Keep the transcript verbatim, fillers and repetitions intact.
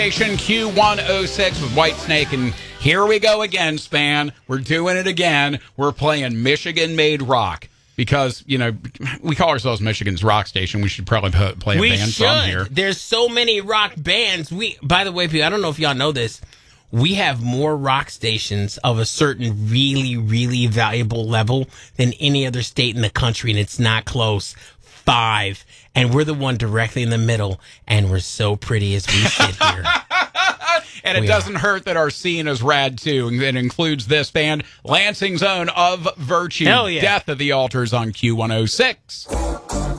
Station Q one oh six with Whitesnake, and here we go again, Span. We're doing it again. We're playing Michigan-made rock because, you know, we call ourselves Michigan's rock station. We should probably put, play a we band should. song here. There's so many rock bands. We, by the way, I don't know if y'all know this. We have more rock stations of a certain really, really valuable level than any other state in the country, and it's not close. Five. And we're the one directly in the middle, and we're so pretty as we sit here. And it we doesn't are. hurt that our scene is rad, too. It includes this band, Lansing's own Of Virtue, Hell yeah. Death of the Altars on Q one oh six.